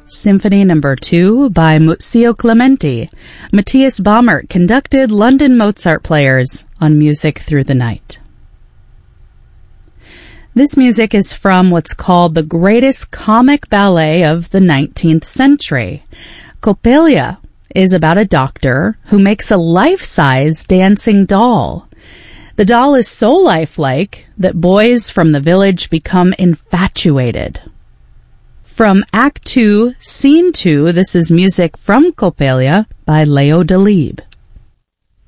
Symphony No. 2 by Muzio Clementi. Matthias Baumert conducted London Mozart players on Music Through the Night. This music is from what's called the greatest comic ballet of the 19th century. Coppelia is about a doctor who makes a life-size dancing doll. The doll is so lifelike that boys from the village become infatuated. From Act 2, Scene 2, this is music from Coppelia by Leo Delibes.